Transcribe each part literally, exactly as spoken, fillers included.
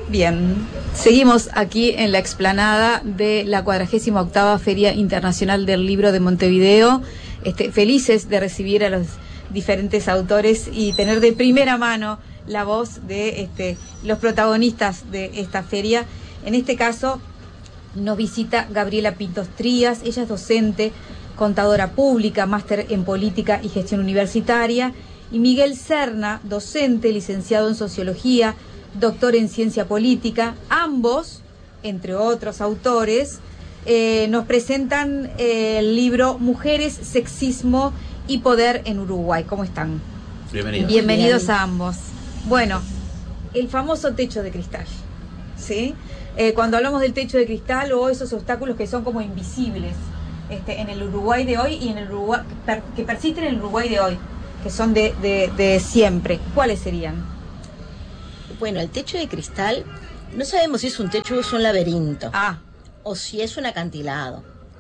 Bien, seguimos aquí en la explanada de la cuadragésima octava Feria Internacional del Libro de Montevideo, este, felices de recibir a los diferentes autores y tener de primera mano la voz de este, los protagonistas de esta feria. En este caso nos visita Gabriela Pintos Trías, ella es docente, contadora pública, máster en política y gestión universitaria, y Miguel Serna, docente, licenciado en sociología, doctor en ciencia política. Ambos, entre otros autores, eh, nos presentan eh, el libro Mujeres, Sexismo y Poder en Uruguay. ¿Cómo están? Bienvenidos. Bienvenidos Bien. a ambos. Bueno, el famoso techo de cristal, ¿sí? Eh, cuando hablamos del techo de cristal o esos obstáculos que son como invisibles este, en el Uruguay de hoy y en el Uruguay per, que persisten en el Uruguay de hoy, que son de, de, de siempre, ¿cuáles serían? Bueno, el techo de cristal, no sabemos si es un techo o es un laberinto, ah. o si es un acantilado.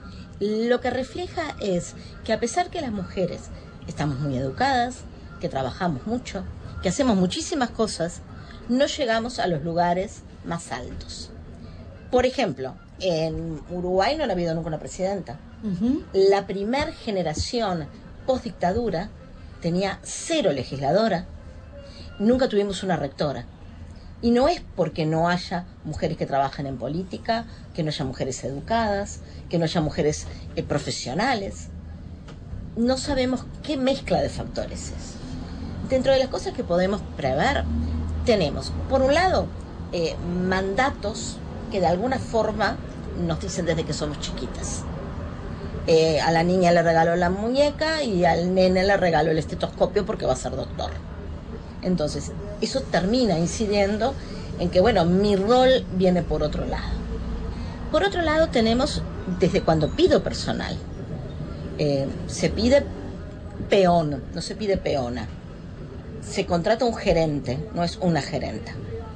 Lo que refleja es que a pesar que las mujeres estamos muy educadas, que trabajamos mucho, que hacemos muchísimas cosas, no llegamos a los lugares más altos. Por ejemplo, en Uruguay no ha habido nunca una presidenta. Uh-huh. La primer generación post-dictadura tenía cero legisladora, nunca tuvimos una rectora. Y no es porque no haya mujeres que trabajen en política, que no haya mujeres educadas, que no haya mujeres eh, profesionales. No sabemos qué mezcla de factores es. Dentro de las cosas que podemos prever, tenemos, por un lado, eh, mandatos que de alguna forma nos dicen desde que somos chiquitas. Eh, a la niña le regaló la muñeca y al nene le regaló el estetoscopio porque va a ser doctor. Entonces, eso termina incidiendo en que, bueno, mi rol viene por otro lado. Por otro lado, tenemos, desde cuando pido personal, eh, se pide peón, no se pide peona. Se contrata un gerente, no es una gerenta.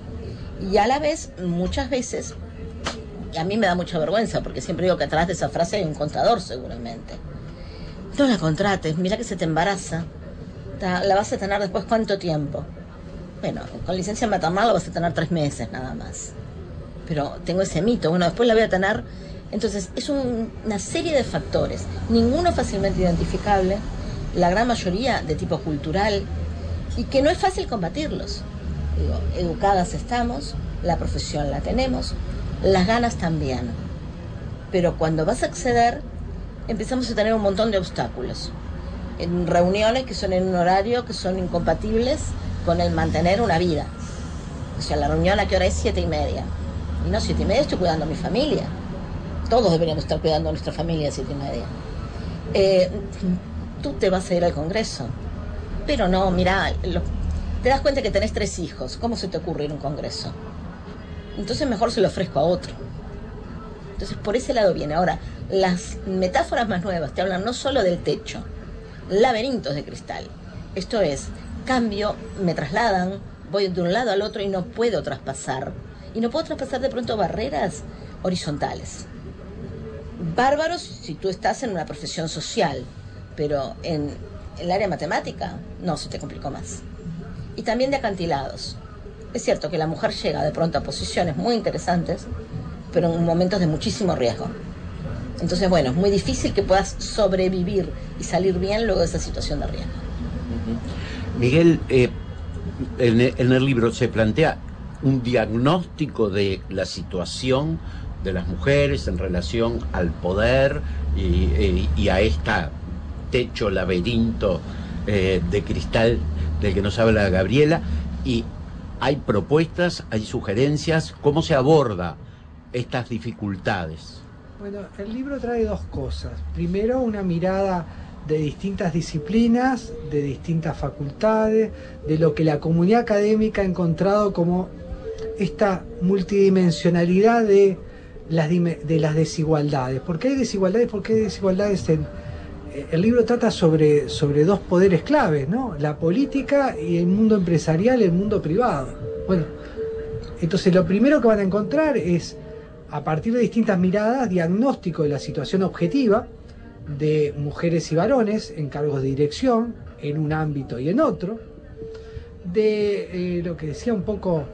Y a la vez, muchas veces, y a mí me da mucha vergüenza, porque siempre digo que atrás de esa frase hay un contador seguramente. No la contrates, mira que se te embaraza. La vas a tener después ¿cuánto tiempo? Bueno, con licencia maternal la vas a tener tres meses nada más. Pero tengo ese mito, bueno, después la voy a tener. Entonces, es un, una serie de factores, ninguno fácilmente identificable, la gran mayoría de tipo cultural, y que no es fácil combatirlos. Digo, educadas estamos, la profesión la tenemos, las ganas también. Pero cuando vas a acceder, empezamos a tener un montón de obstáculos. En reuniones que son en un horario que son incompatibles con el mantener una vida. O sea, la reunión a qué hora es siete y media. Y no, siete y media estoy cuidando a mi familia. Todos deberíamos estar cuidando a nuestra familia a siete y media. Eh, tú te vas a ir al Congreso. Pero no, mirá, lo, te das cuenta que tenés tres hijos. ¿Cómo se te ocurre ir a un Congreso? Entonces mejor se lo ofrezco a otro. Entonces por ese lado viene. Ahora, las metáforas más nuevas te hablan no solo del techo, laberintos de cristal. Esto es, cambio, me trasladan, voy de un lado al otro y no puedo traspasar. Y no puedo traspasar de pronto barreras horizontales. Bárbaros si tú estás en una profesión social, pero en, en el área matemática no, se te complicó más. Y también de acantilados. Es cierto que la mujer llega de pronto a posiciones muy interesantes, pero en momentos de muchísimo riesgo. Entonces, bueno, es muy difícil que puedas sobrevivir y salir bien luego de esa situación de riesgo. Miguel, eh, en, en el libro se plantea un diagnóstico de la situación de las mujeres en relación al poder y, y, y a este techo laberinto eh, de cristal del que nos habla Gabriela. Y hay propuestas, hay sugerencias, ¿cómo se aborda estas dificultades? Bueno, el libro trae dos cosas. Primero, una mirada de distintas disciplinas, de distintas facultades, de lo que la comunidad académica ha encontrado como esta multidimensionalidad de las, de las desigualdades. ¿Por qué hay desigualdades? ¿Por qué hay desigualdades? En, el libro trata sobre, sobre dos poderes claves, ¿no? La política y el mundo empresarial, el mundo privado. Bueno, entonces lo primero que van a encontrar es, a partir de distintas miradas, diagnóstico de la situación objetiva de mujeres y varones en cargos de dirección, en un ámbito y en otro, de eh, lo que decía un poco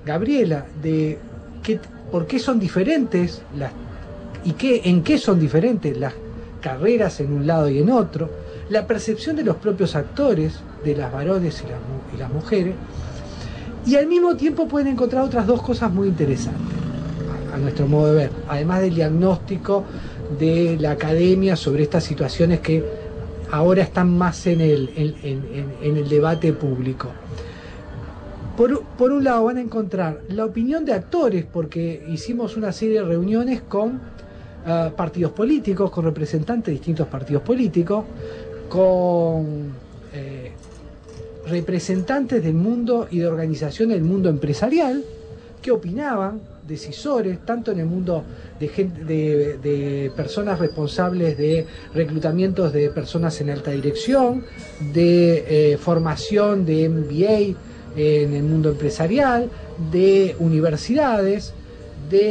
Gabriela, de qué, por qué son diferentes las, y qué, en qué son diferentes las carreras en un lado y en otro, la percepción de los propios actores, de las varones y las, y las mujeres, y al mismo tiempo pueden encontrar otras dos cosas muy interesantes, a, a nuestro modo de ver, además del diagnóstico de la academia sobre estas situaciones que ahora están más en el, en, en, en el debate público. Por, por un lado van a encontrar la opinión de actores, porque hicimos una serie de reuniones con uh, partidos políticos, con representantes de distintos partidos políticos, con eh, representantes del mundo y de organizaciones del mundo empresarial, que opinaban, decisores, tanto en el mundo de, gente, de, de personas responsables de reclutamientos de personas en alta dirección, de eh, formación de M B A en el mundo empresarial, de universidades,